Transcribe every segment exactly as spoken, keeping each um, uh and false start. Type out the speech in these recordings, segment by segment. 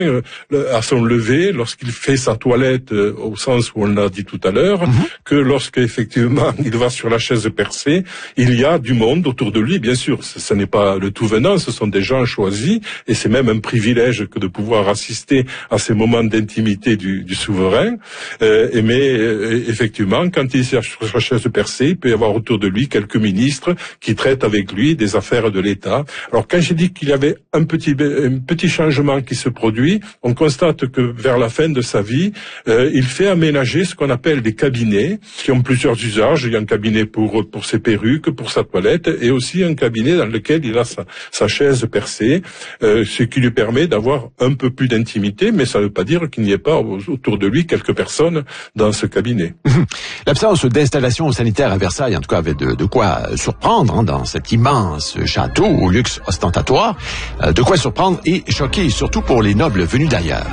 euh, à son lever, lorsqu'il fait sa toilette, euh, au sens où on l'a dit tout à l'heure, mm-hmm. que lorsqu'effectivement il va sur la chaise percée, il y a du monde autour de lui, bien sûr. Ce, ce n'est pas le tout venant, ce sont des gens choisis, et c'est même un privilège que de pouvoir assister à ces moments d'intimité du, du souverain. Euh, et mais euh, effectivement, quand il est sur la chaise percée, il peut y avoir autour de lui quelques ministres qui traitent avec lui des affaires de l'État. Alors quand j'ai dit qu'il y avait un petit, un petit changement qui se produit, on constate que vers la fin de sa vie, euh, il fait aménager ce qu'on appelle des cabinets qui ont plusieurs usages. Il y a un cabinet pour pour ses perruques, pour sa toilette, et aussi un cabinet dans lequel il a sa, sa chaise percée, euh, ce qui lui permet d'avoir un peu plus d'intimité, mais ça ne veut pas dire qu'il n'y ait pas autour de lui quelques personnes dans ce cabinet. L'absence d'installation sanitaire à Versailles, en tout cas, avait de, de quoi surprendre hein, dans cet immense château au luxe ostentatoire, euh, de quoi surprendre et choquer, surtout pour les nobles venus d'ailleurs.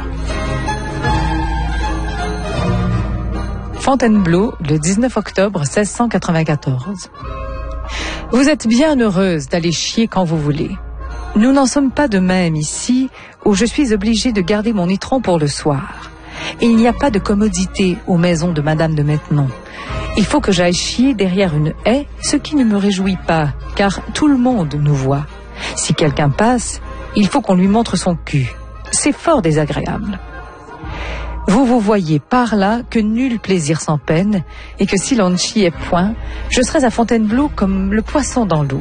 Fontainebleau, le dix-neuf octobre seize cent quatre-vingt-quatorze. Vous êtes bien heureuse d'aller chier quand vous voulez. Nous n'en sommes pas de même ici, où je suis obligée de garder mon étron pour le soir. Et il n'y a pas de commodité aux maisons de Madame de Maintenon. Il faut que j'aille chier derrière une haie, ce qui ne me réjouit pas, car tout le monde nous voit. Si quelqu'un passe, il faut qu'on lui montre son cul. C'est fort désagréable. Vous vous voyez par là que nul plaisir sans peine, et que si l'on ne chiait point, je serais à Fontainebleau comme le poisson dans l'eau.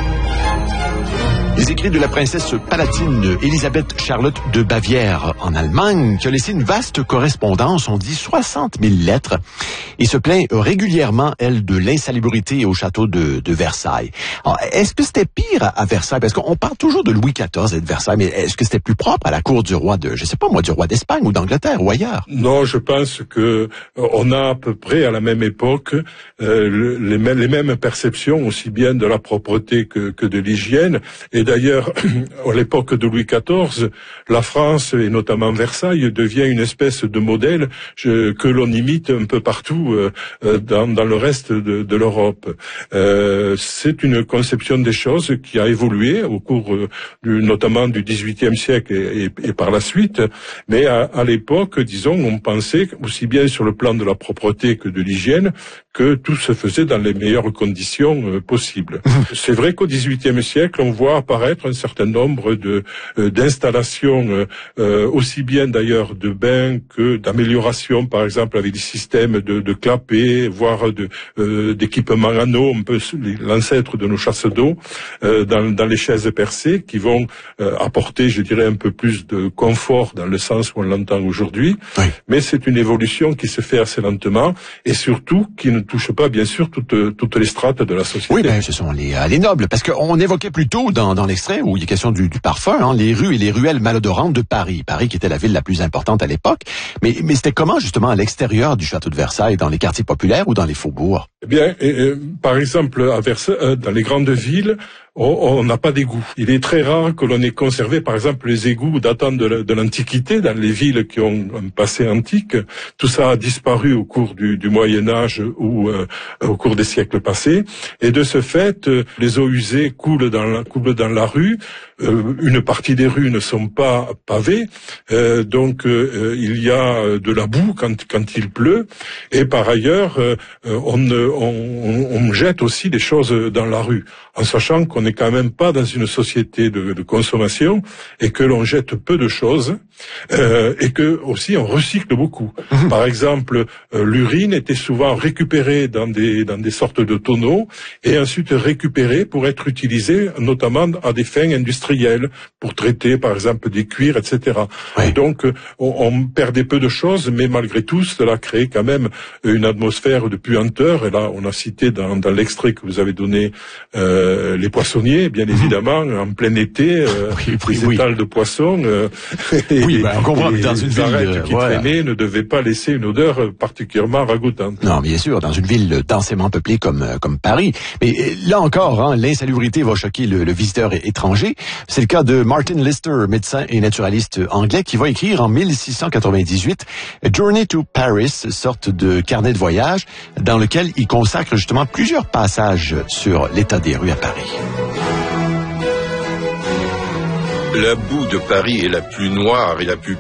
Les écrits de la princesse palatine Élisabeth Charlotte de Bavière en Allemagne, qui a laissé une vaste correspondance, on dit soixante mille lettres, et se plaint régulièrement, elle, de l'insalubrité au château de, de Versailles. Alors, est-ce que c'était pire à, à Versailles? Parce qu'on parle toujours de Louis quatorze et de Versailles, mais est-ce que c'était plus propre à la cour du roi de, je sais pas moi, du roi d'Espagne ou d'Angleterre ou ailleurs? Non, je pense que on a à peu près à la même époque euh, le, les, mêmes, les mêmes perceptions, aussi bien de la propreté que, que de l'hygiène. Et d'ailleurs, à l'époque de Louis quatorze, la France, et notamment Versailles, devient une espèce de modèle je, que l'on imite un peu partout euh, dans, dans le reste de, de l'Europe. Euh, c'est une conception des choses qui a évolué au cours euh, du, notamment du dix-huitième siècle et, et, et par la suite. Mais à, à l'époque, disons, on pensait aussi bien sur le plan de la propreté que de l'hygiène que tout se faisait dans les meilleures conditions euh, possibles. C'est vrai qu'au dix-huitième siècle, on voit apparaître un certain nombre de euh, d'installations, euh, aussi bien d'ailleurs de bains que d'améliorations, par exemple avec des systèmes de, de clapets, voire de euh, d'équipements en eau, un peu l'ancêtre de nos chasses d'eau, euh, dans, dans les chaises percées, qui vont euh, apporter, je dirais, un peu plus de confort dans le sens où on l'entend aujourd'hui. Oui. Mais c'est une évolution qui se fait assez lentement et surtout qui ne touche pas, bien sûr, toutes, toutes les strates de la société. Oui, ben, ce sont les, les nobles, parce qu'on évoquait plus tôt dans, dans l'extrait où il est question du, du parfum, hein, les rues et les ruelles malodorantes de Paris. Paris qui était la ville la plus importante à l'époque. Mais, mais c'était comment, justement, à l'extérieur du château de Versailles, dans les quartiers populaires ou dans les faubourgs? Eh bien, et, et, par exemple, à Versailles, euh, dans les grandes villes, on n'a pas d'égout. Il est très rare que l'on ait conservé, par exemple, les égouts datant de l'Antiquité, dans les villes qui ont un passé antique. Tout ça a disparu au cours du, du Moyen-Âge ou euh, au cours des siècles passés. Et de ce fait, euh, les eaux usées coulent dans la, coulent dans la rue. Euh, une partie des rues ne sont pas pavées. Euh, donc, euh, il y a de la boue quand, quand il pleut. Et par ailleurs, euh, on, on, on jette aussi des choses dans la rue, en sachant qu'on n'est quand même pas dans une société de, de consommation et que l'on jette peu de choses euh, et que aussi on recycle beaucoup. Mmh. Par exemple, euh, l'urine était souvent récupérée dans des dans des sortes de tonneaux et ensuite récupérée pour être utilisée notamment à des fins industrielles, pour traiter par exemple des cuirs, et cetera. Oui. Et donc on, on perdait peu de choses, mais malgré tout cela créait quand même une atmosphère de puanteur. Et là, on a cité dans, dans l'extrait que vous avez donné euh, les poissons. Bien évidemment, en plein été, euh, oui, oui, les oui. étals de poissons euh, et, oui, ben, on comprend, et dans une les ville arêtes qui voilà. traînaient ne devaient pas laisser une odeur particulièrement ragoûtante. Non, bien sûr, dans une ville densément peuplée comme comme Paris. Mais là encore, hein, l'insalubrité va choquer le, le visiteur étranger. C'est le cas de Martin Lister, médecin et naturaliste anglais, qui va écrire en mille six cent quatre-vingt-dix-huit Journey to Paris, sorte de carnet de voyage, dans lequel il consacre justement plusieurs passages sur l'état des rues à Paris. La boue de Paris est la plus noire et la plus